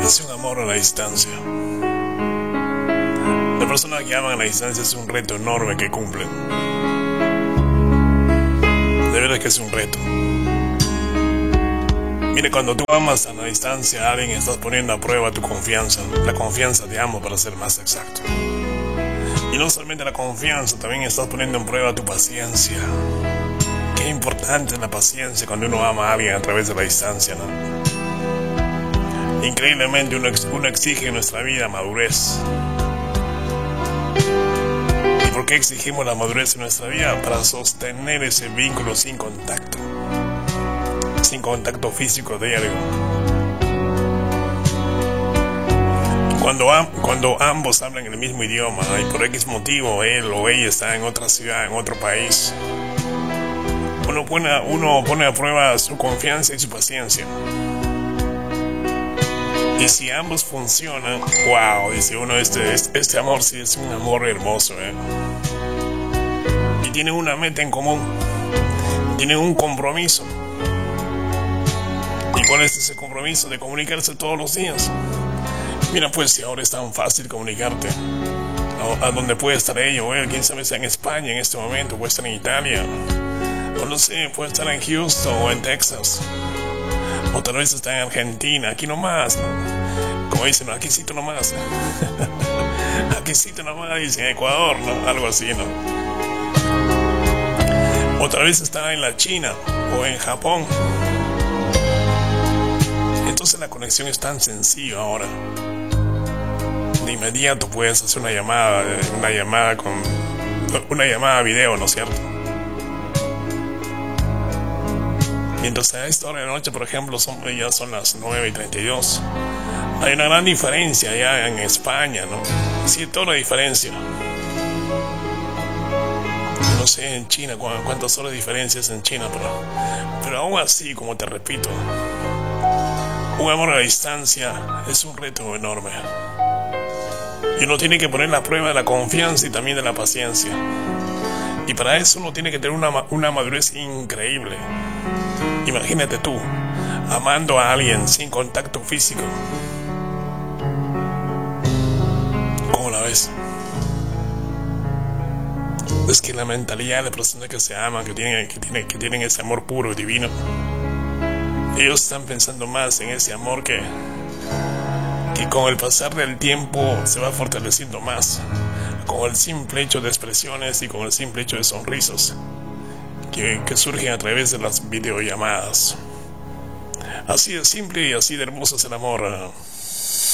Es un amor a la distancia. La persona que aman a la distancia es un reto enorme que cumplen. De verdad que es un reto. Mire, cuando tú amas a la distancia a alguien, estás poniendo a prueba tu confianza. La confianza de ambos, para ser más exacto. Y no solamente la confianza, también estás poniendo en prueba tu paciencia. Qué importante es la paciencia cuando uno ama a alguien a través de la distancia, ¿no? Increíblemente uno exige en nuestra vida madurez. ¿Y por qué exigimos la madurez en nuestra vida? Para sostener ese vínculo sin contacto físico diario. Cuando ambos hablan el mismo idioma y por X motivo él o ella está en otra ciudad, en otro país, uno pone a prueba su confianza y su paciencia. Y si ambos funcionan, wow, dice uno, este amor sí es un amor hermoso, y tienen una meta en común, tienen un compromiso. ¿Y cuál es ese compromiso? De comunicarse todos los días. Mira, pues si ahora es tan fácil comunicarte, a donde puede estar ella o él, quién sabe, está en España en este momento, puede estar en Italia, o no sé, puede estar en Houston o en Texas, o tal vez está en Argentina, aquí nomás, ¿no? Como dicen, aquícito nomás. Aquícito nomás, dicen, en Ecuador, ¿no? Algo así, ¿no? O tal vez está en la China o en Japón. Entonces la conexión es tan sencilla ahora. De inmediato puedes hacer una llamada video, ¿no es cierto? Mientras a esta hora de la noche, por ejemplo, ya son las 9:32. Hay una gran diferencia ya en España, ¿no? 7 horas de diferencia. No sé en China cuántas horas de diferencia es en China, pero aún así, como te repito, un amor a la distancia es un reto enorme. Y uno tiene que poner la prueba de la confianza y también de la paciencia. Y para eso uno tiene que tener una madurez increíble. Imagínate tú, amando a alguien sin contacto físico. ¿Cómo la ves? Es que la mentalidad de las personas que se aman, que tienen ese amor puro y divino, ellos están pensando más en ese amor que con el pasar del tiempo se va fortaleciendo más, con el simple hecho de expresiones y con el simple hecho de sonrisas que surgen a través de las videollamadas. Así de simple y así de hermoso es el amor.